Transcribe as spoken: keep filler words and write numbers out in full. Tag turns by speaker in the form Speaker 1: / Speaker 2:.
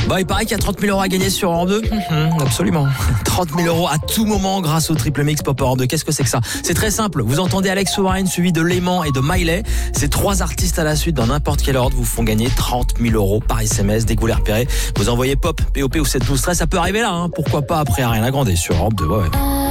Speaker 1: Bah, il paraît qu'il y a trente mille euros à gagner sur Europe deux. Mmh, absolument. trente mille euros à tout moment grâce au triple mix Pop Europe deux. Qu'est-ce que c'est que ça? C'est très simple. Vous entendez Alex Souverain suivi de Léman et de Miley. Ces trois artistes à la suite dans n'importe quel ordre vous font gagner trente mille euros par S M S. Dès que vous les repérez, vous envoyez Pop, P O P ou sept douze treize. Ça peut arriver là, hein. Pourquoi pas après Ariana Grande sur Europe deux. Ouais, ouais.